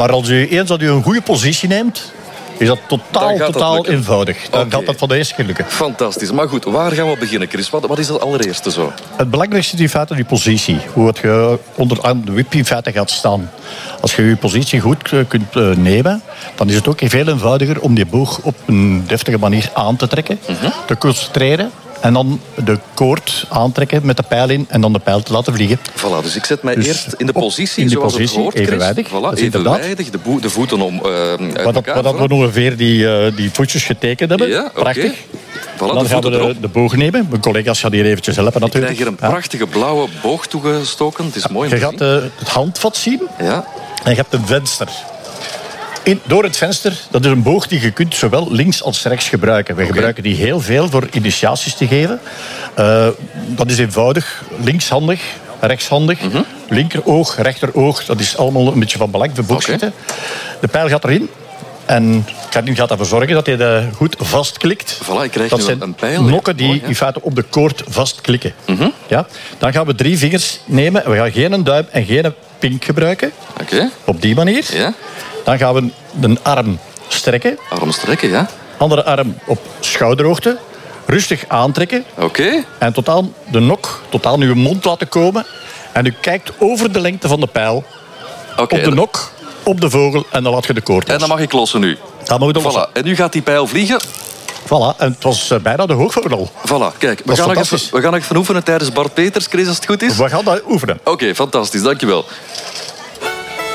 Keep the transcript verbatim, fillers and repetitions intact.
Maar als u eens dat u een goede positie neemt, is dat totaal, dat totaal eenvoudig. Dan okay. gaat dat van de eerste keer lukken. Fantastisch. Maar goed, waar gaan we beginnen, Chris? Wat, wat is het allereerste zo? Het belangrijkste is in feite die positie. Hoe het je onderaan de wip in feite gaat staan. Als je je positie goed kunt nemen, dan is het ook veel eenvoudiger om die boog op een deftige manier aan te trekken, uh-huh. te concentreren. En dan de koord aantrekken met de pijl in en dan de pijl te laten vliegen. Voilà, dus ik zet mij dus eerst in de positie, in de zoals positie, het hoort, Chris. Evenwijdig. Voilà, evenwijdig, de, boe, de voeten om, uh, uit wat elkaar. Wat voilà. we ongeveer die, uh, die voetjes getekend hebben. Ja, okay. Prachtig. Voilà, dan de gaan we de, de boog nemen. Mijn collega's gaan hier eventjes helpen natuurlijk. Ik krijg hier een prachtige blauwe boog toegestoken. Het is mooi om je te gaat uh, het handvat zien. Ja. En je hebt een venster. In, door het venster, dat is een boog die je kunt zowel links als rechts gebruiken. We okay. gebruiken die heel veel voor initiaties te geven. Uh, dat is eenvoudig, linkshandig, rechtshandig. Mm-hmm. Linkeroog, rechteroog, dat is allemaal een beetje van belang voor boogschieten. Okay. De pijl gaat erin. En nu gaat ervoor zorgen dat hij de goed vastklikt. Voilà, ik krijg dat nu zijn een pijl. nokken die mooi, in feite op de koord vastklikken. Mm-hmm. Ja? Dan gaan we drie vingers nemen. We gaan geen duim en geen pink gebruiken. Okay. Op die manier. Ja. Dan gaan we de arm strekken. Arm strekken, ja. Andere arm op schouderhoogte. Rustig aantrekken. Oké. Okay. En totaal de nok, totaal uw mond laten komen. En u kijkt over de lengte van de pijl. Okay, op de nok, op de vogel en dan laat je de koord los. En dan mag ik lossen nu. Dan mag je voilà. lossen. En nu gaat die pijl vliegen. Voilà, en het was bijna de hoogvogel. Voilà, kijk, we gaan, nog even, we gaan nog even oefenen tijdens Bart Peters, Chris, als het goed is. We gaan dat oefenen. Oké, okay, fantastisch, dankjewel.